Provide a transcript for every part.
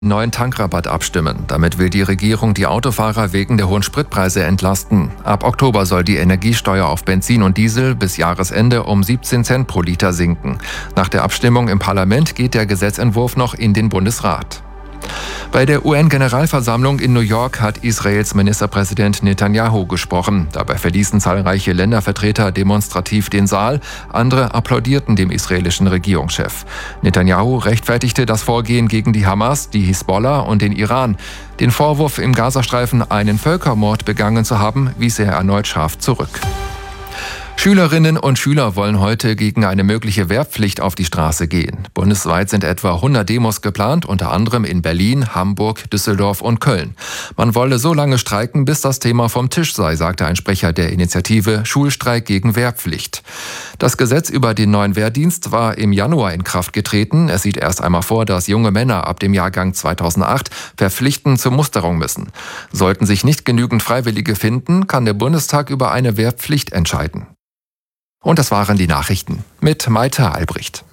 neuen Tankrabatt abstimmen. Damit will die Regierung die Autofahrer wegen der hohen Spritpreise entlasten. Ab Oktober soll die Energiesteuer auf Benzin und Diesel bis Jahresende um 17 Cent pro Liter sinken. Nach der Abstimmung im Parlament geht der Gesetzentwurf noch in den Bundesrat. Bei der UN-Generalversammlung in New York hat Israels Ministerpräsident Netanyahu gesprochen. Dabei verließen zahlreiche Ländervertreter demonstrativ den Saal. Andere applaudierten dem israelischen Regierungschef. Netanyahu rechtfertigte das Vorgehen gegen die Hamas, die Hisbollah und den Iran. Den Vorwurf, im Gazastreifen einen Völkermord begangen zu haben, wies er erneut scharf zurück. Schülerinnen und Schüler wollen heute gegen eine mögliche Wehrpflicht auf die Straße gehen. Bundesweit sind etwa 100 Demos geplant, unter anderem in Berlin, Hamburg, Düsseldorf und Köln. Man wolle so lange streiken, bis das Thema vom Tisch sei, sagte ein Sprecher der Initiative Schulstreik gegen Wehrpflicht. Das Gesetz über den neuen Wehrdienst war im Januar in Kraft getreten. Es sieht erst einmal vor, dass junge Männer ab dem Jahrgang 2008 verpflichtend zur Musterung müssen. Sollten sich nicht genügend Freiwillige finden, kann der Bundestag über eine Wehrpflicht entscheiden. Und das waren die Nachrichten mit Maite Albrecht.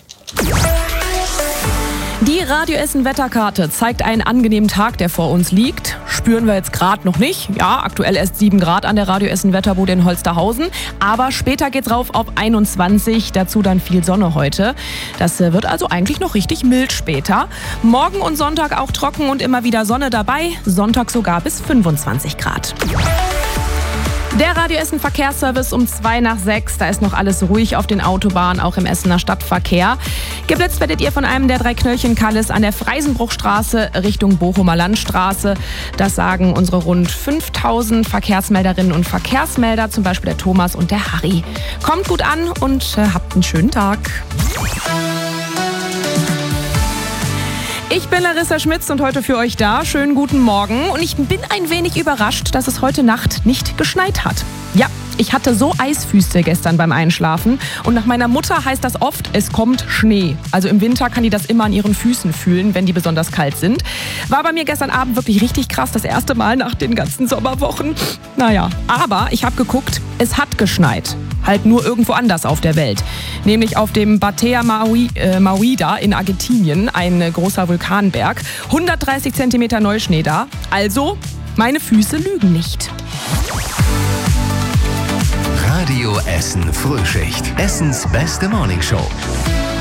Die Radio Essen Wetterkarte zeigt einen angenehmen Tag, der vor uns liegt. Spüren wir jetzt gerade noch nicht. Ja, aktuell erst 7 Grad an der Radio Essen Wetterbude in Holsterhausen. Aber später geht's rauf auf 21, dazu dann viel Sonne heute. Das wird also eigentlich noch richtig mild später. Morgen und Sonntag auch trocken und immer wieder Sonne dabei. Sonntag sogar bis 25 Grad. Der Radio Essen Verkehrsservice um 5:02. Da ist noch alles ruhig auf den Autobahnen, auch im Essener Stadtverkehr. Geblitzt werdet ihr von einem der 3 Knöllchen-Kalles an der Freisenbruchstraße Richtung Bochumer Landstraße. Das sagen unsere rund 5000 Verkehrsmelderinnen und Verkehrsmelder, zum Beispiel der Thomas und der Harry. Kommt gut an und habt einen schönen Tag. Ich bin Larissa Schmitz und heute für euch da. Schönen guten Morgen. Und ich bin ein wenig überrascht, dass es heute Nacht nicht geschneit hat. Ja, ich hatte so Eisfüße gestern beim Einschlafen. Und nach meiner Mutter heißt das oft, es kommt Schnee. Also im Winter kann die das immer an ihren Füßen fühlen, wenn die besonders kalt sind. War bei mir gestern Abend wirklich richtig krass. Das erste Mal nach den ganzen Sommerwochen. Naja, aber ich habe geguckt, es hat geschneit. Halt nur irgendwo anders auf der Welt. Nämlich auf dem Batea Mauida in Argentinien, ein großer Vulkanberg. 130 Zentimeter Neuschnee da. Also, meine Füße lügen nicht. Radio Essen Frühschicht. Essens beste Morningshow.